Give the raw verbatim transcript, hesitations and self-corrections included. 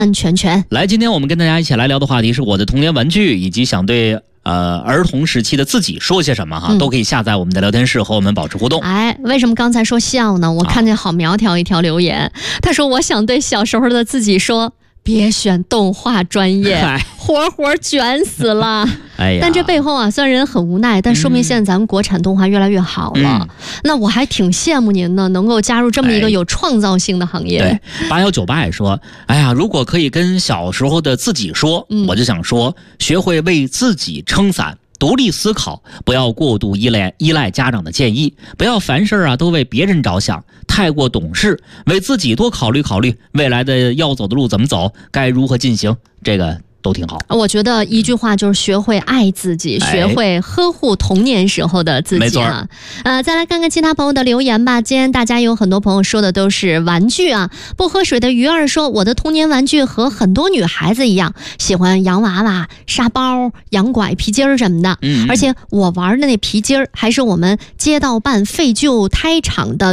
安全全。 来，今天我们跟大家一起来聊的话题是我的童年玩具，以及想对呃儿童时期的自己说些什么哈、嗯，都可以下载我们的聊天室和我们保持互动。 哎，为什么刚才说笑呢？我看见好苗条一条留言，啊、他说我想对小时候的自己说，别选动画专业，活活卷死了。 哎呀， 但这背后啊，虽然人很无奈，但说明现在咱们国产动画越来越好了。嗯、那我还挺羡慕您呢，能够加入这么一个有创造性的行业。 哎、对，八幺九八也说，哎呀，如果可以跟小时候的自己说，嗯、我就想说，学会为自己撑伞。独立思考，不要过度依赖依赖家长的建议，不要凡事啊都为别人着想，太过懂事，为自己多考虑考虑未来的要走的路怎么走，该如何进行，这个都挺好。 我觉得一句话就是学会爱自己， 哎、 学会呵护童年时候的自己啊。 没错。 呃，再来看看其他朋友的留言吧。今天大家有很多朋友说的都是玩具啊。不喝水的鱼儿说，我的童年玩具和很多女孩子一样，喜欢洋娃娃、沙包、洋拐、皮筋儿什么的。嗯。而且我玩的那皮筋儿还是我们街道办废旧胎厂的